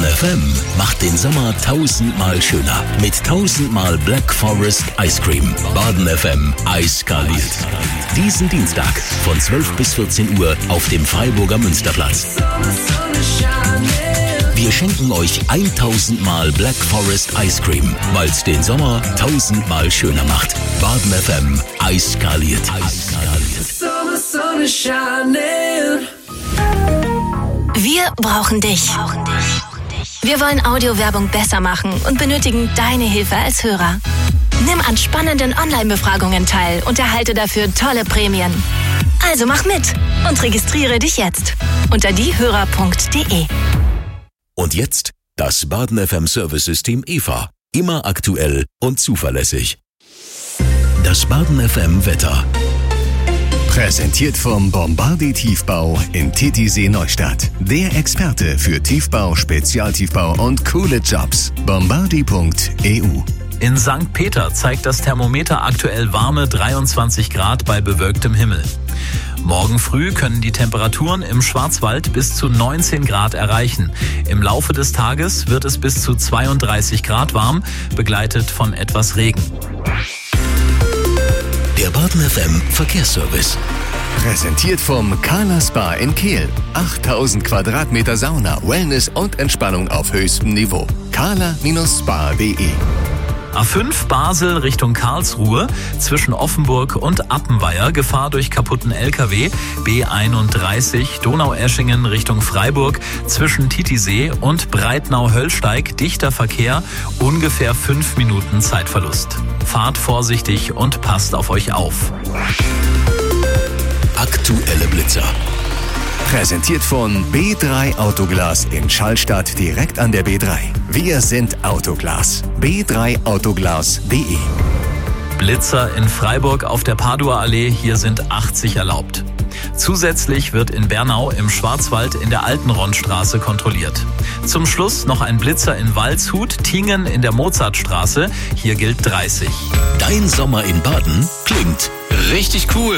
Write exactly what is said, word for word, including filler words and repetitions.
F M macht den Sommer tausendmal schöner. Mit tausendmal Black Forest Ice Cream. Baden F M eiskaliert. Diesen Dienstag von zwölf bis vierzehn Uhr auf dem Freiburger Münsterplatz. Wir schenken euch tausendmal Black Forest Ice Cream, weil es den Sommer tausendmal schöner macht. Baden F M eiskaliert. Wir brauchen dich. Wir wollen Audiowerbung besser machen und benötigen deine Hilfe als Hörer. Nimm an spannenden Online-Befragungen teil und erhalte dafür tolle Prämien. Also mach mit und registriere dich jetzt unter diehörer punkt de. Und jetzt das Baden F M Service-System E V A. Immer aktuell und zuverlässig. Das Baden F M Wetter. Präsentiert vom Bombardier Tiefbau in Titisee Neustadt. Der Experte für Tiefbau, Spezialtiefbau und coole Jobs. bombardier punkt e u. In Sankt Peter zeigt das Thermometer aktuell warme dreiundzwanzig Grad bei bewölktem Himmel. Morgen früh können die Temperaturen im Schwarzwald bis zu neunzehn Grad erreichen. Im Laufe des Tages wird es bis zu zweiunddreißig Grad warm, begleitet von etwas Regen. Der Baden F M Verkehrsservice. Präsentiert vom Kala Spa in Kehl. achttausend Quadratmeter Sauna, Wellness und Entspannung auf höchstem Niveau. kala Spa punkt de. A fünf Basel Richtung Karlsruhe, zwischen Offenburg und Appenweier, Gefahr durch kaputten L K W. B einunddreißig Donaueschingen Richtung Freiburg, zwischen Titisee und Breitnau-Höllsteig, dichter Verkehr, ungefähr fünf Minuten Zeitverlust. Fahrt vorsichtig und passt auf euch auf. Aktuelle Blitzer. Präsentiert von B drei Autoglas in Schallstadt direkt an der B drei. Wir sind Autoglas. b drei autoglas punkt de. Blitzer in Freiburg auf der Padua Allee, hier sind achtzig erlaubt. Zusätzlich wird in Bernau im Schwarzwald in der Altenronnstraße kontrolliert. Zum Schluss noch ein Blitzer in Waldshut, Tingen in der Mozartstraße, hier gilt dreißig. Dein Sommer in Baden klingt richtig cool.